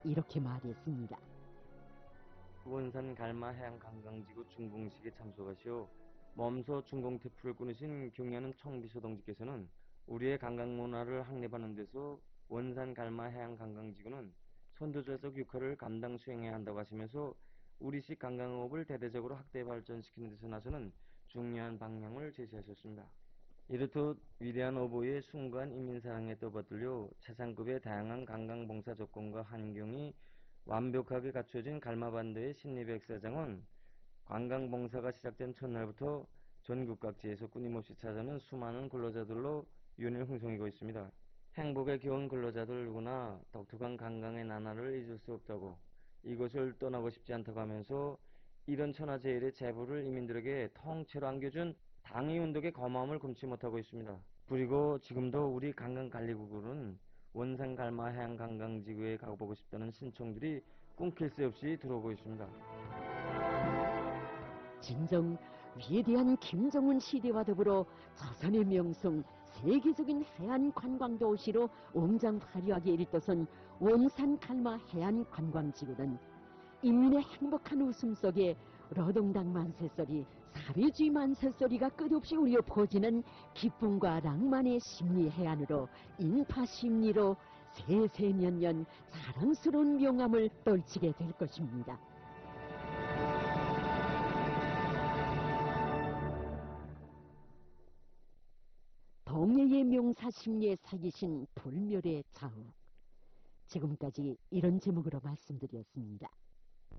이렇게 말했습니다. 원산 갈마 해양관광지구 준공식에 참석하시어 몸소 준공태풀을 꾸누신 경의하는 청비서동지께서는 우리의 관광문화를 확립하는 데서 원산 갈마 해양관광지구는 선도자적 역할을 감당 수행해야 한다고 하시면서 우리식 관광업을 대대적으로 확대 발전시키는 데서 나서는 중요한 방향을 제시하셨습니다. 이렇듯 위대한 어부의 숭고한 인민사랑에 떠받들려 최상급의 다양한 관광봉사 조건과 환경이 완벽하게 갖춰진 갈마반도의 신리백사장은 관광봉사가 시작된 첫날부터 전국 각지에서 끊임없이 찾아오는 수많은 근로자들로 윤일흥성이고 있습니다. 행복에 겨운 근로자들 누구나 독특한 관광의 나날을 잊을 수 없다고, 이곳을 떠나고 싶지 않다고 하면서 이런 천하제일의 제보를 이민들에게 통째로 안겨준 당의운동의 고마움을 금치 못하고 있습니다. 그리고 지금도 우리 관광관리국은 원산 갈마 해양관광지구에 가보고 싶다는 신청들이 끊길 새 없이 들어오고 있습니다. 진정 위대한 김정은 시대와 더불어 자산의 명성, 세계적인 해안 관광 도시로 웅장화려하게 일떠선 원산 갈마 해안 관광지구는 인민의 행복한 웃음 속에 노동당 만세소리, 사회주의 만세소리가 끝없이 울려 퍼지는 기쁨과 낭만의 심리 해안으로, 인파 심리로 세세년년 자랑스러운 명암을 떨치게 될 것입니다. 동해의 명사 심리에 새기신 불멸의 자욱. 지금까지 이런 제목으로 말씀드렸습니다.